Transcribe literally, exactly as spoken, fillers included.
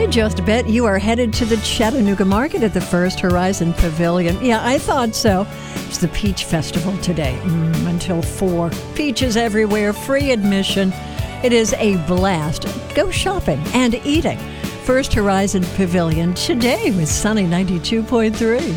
I just bet you are headed to the Chattanooga Market at the First Horizon Pavilion. Yeah, I thought so. It's the Peach Festival today mm, until four. Peaches everywhere, free admission. It is a blast. Go shopping and eating. First Horizon Pavilion today with Sunny ninety-two point three.